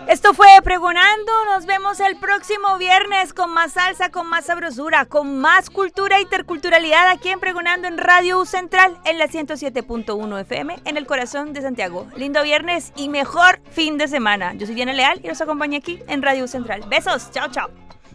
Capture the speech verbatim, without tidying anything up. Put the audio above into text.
Esto fue Pregonando. Nos vemos el próximo viernes con más salsa, con más sabrosura, con más cultura e interculturalidad aquí en Pregonando en Radio U Central en la ciento siete punto uno F M en el corazón de Santiago. Lindo viernes y mejor fin de semana. Yo soy Diana Leal y los acompaño aquí en Radio U Central. Besos. Chao, chao.